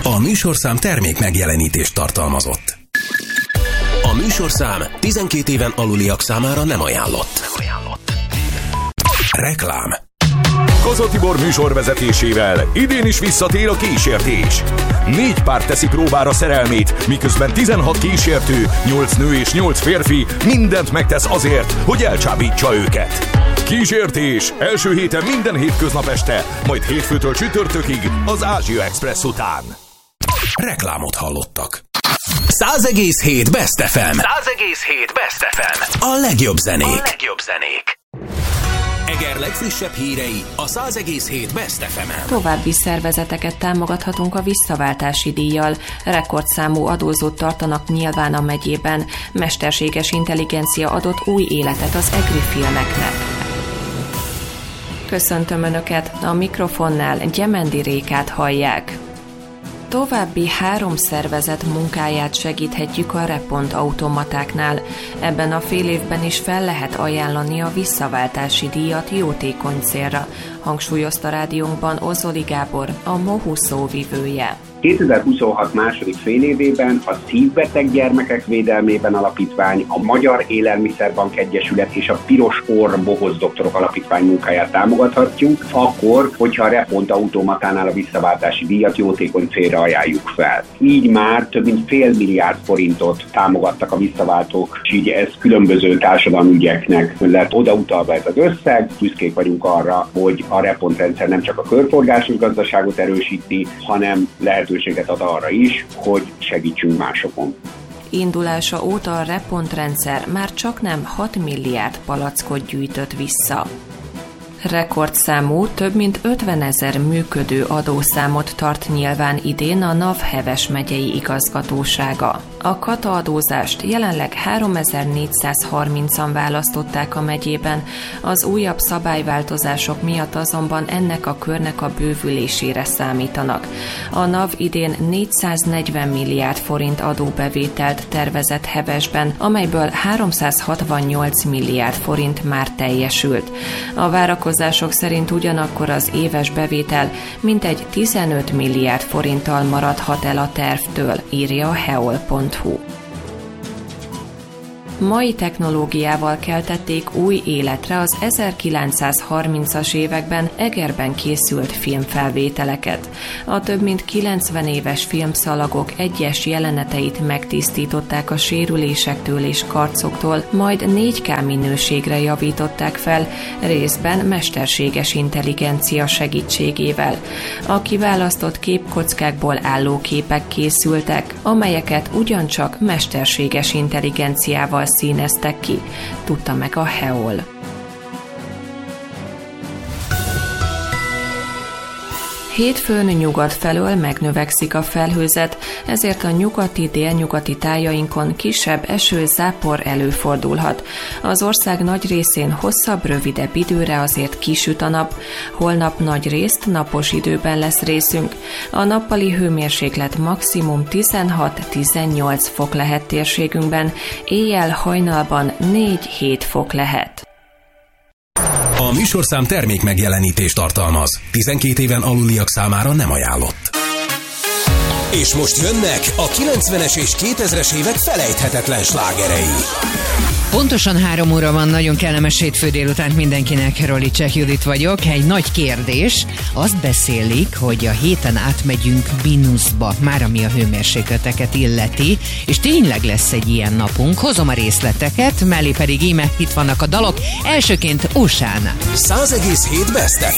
A műsorszám termék megjelenítést tartalmazott. A műsorszám 12 éven aluliak számára nem ajánlott. Reklám. Kaza Tibor műsorvezetésével idén is visszatér a kísértés. 4 pár teszi próbára szerelmét, miközben 16 kísértő, 8 nő és 8 férfi mindent megtesz azért, hogy elcsábítsa őket. Kísértés első héten minden hétköznap este, majd hétfőtől csütörtökig az Ázsia Express után. Reklámot hallottak. 100,7 Best FM. 100,7 Best FM. A legjobb zenék. Eger legfrissebb hírei a 100,7 Best FM-en. További szervezeteket támogathatunk a visszaváltási díjjal. Rekordszámú adózót tartanak nyilván a megyében. Mesterséges intelligencia adott új életet az egri filmeknek. Köszöntöm Önöket, a mikrofonnál Gyemendi Rékát hallják. További 3 szervezet munkáját segíthetjük a Repont automatáknál. Ebben a fél évben is fel lehet ajánlani a visszaváltási díjat jótékony célra, hangsúlyozta rádiónkban Ozoli Gábor, a MOHU szóvivője. 2026 második félévében a Szívbeteg Gyermekek Védelmében Alapítvány, a Magyar Élelmiszerbank Egyesület és a Piros Orr Bohoz Doktorok Alapítvány munkáját támogathatjuk, akkor, hogyha a Repont automatánál a visszaváltási díjat jótékony célra ajánljuk fel. Így már több mint $500 millió forintot támogattak a visszaváltók, és így ez különböző társadalmi ügyeknek lett odautalva ez az összeg. Büszkék vagyunk arra, hogy a Repont rendszer nem csak a körforgásos gazdaságot erősíti, hanem lehetőséget ad arra is, hogy segítsünk másokon. Indulása óta a Repont rendszer már csaknem 6 milliárd palackot gyűjtött vissza. Rekordszámú, több mint 50 000 működő adószámot tart nyilván idén a NAV Heves megyei igazgatósága. A kata adózást jelenleg 3430-an választották a megyében, az újabb szabályváltozások miatt azonban ennek a körnek a bővülésére számítanak. A NAV idén 440 milliárd forint adóbevételt tervezett Hevesben, amelyből 368 milliárd forint már teljesült. A várakozások szerint ugyanakkor az éves bevétel mintegy 15 milliárd forinttal maradhat el a tervtől, írja a heol.hu. Mai technológiával keltették új életre az 1930-as években Egerben készült filmfelvételeket. A több mint 90 éves filmszalagok egyes jeleneteit megtisztították a sérülésektől és karcoktól, majd 4K minőségre javították fel, részben mesterséges intelligencia segítségével. A kiválasztott képkockákból álló képek készültek, amelyeket ugyancsak mesterséges intelligenciával színeztek ki, tudta meg a heol. Hétfőn nyugat felől megnövekszik a felhőzet, ezért a nyugati-délnyugati tájainkon kisebb eső-zápor előfordulhat. Az ország nagy részén hosszabb, rövidebb időre azért kisüt a nap, holnap nagy részt napos időben lesz részünk. A nappali hőmérséklet maximum 16-18 fok lehet térségünkben, éjjel hajnalban 4-7 fok lehet. A műsorszám termék megjelenítést tartalmaz. 12 éven aluliak számára nem ajánlott. És most jönnek a 90-es és 2000-es évek felejthetetlen slágerei. Pontosan 3 óra van, nagyon kellemes hétfő délután mindenkinek, Rolicsek Judit vagyok. Egy nagy kérdés, azt beszélik, hogy a héten átmegyünk mínuszba, már ami a hőmérsékleteket illeti, és tényleg lesz egy ilyen napunk. Hozom a részleteket, mellé pedig íme itt vannak a dalok, elsőként Usán. 100,7 Best FM.